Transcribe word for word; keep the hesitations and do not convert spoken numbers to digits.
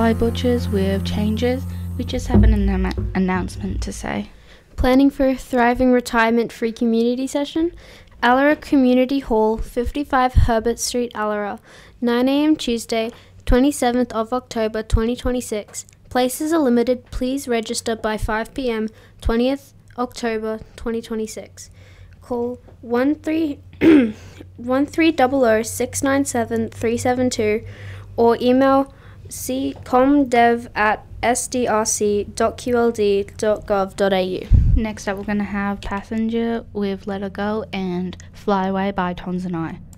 Hi Butchers with changes. We just have an annou- announcement to say. Planning for a thriving retirement-free community session? Allara Community Hall, fifty-five Herbert Street, Allara, nine a.m. Tuesday, twenty-seventh of October twenty twenty-six. Places are limited. Please register by five p.m. twentieth October twenty twenty-six. Call one three one three zero zero six nine seven three seven two or email ccomdev at s d r c dot q l d dot gov dot a u. Next up, we're going to have Passenger with Let Her Go and Fly Away by Tons and I.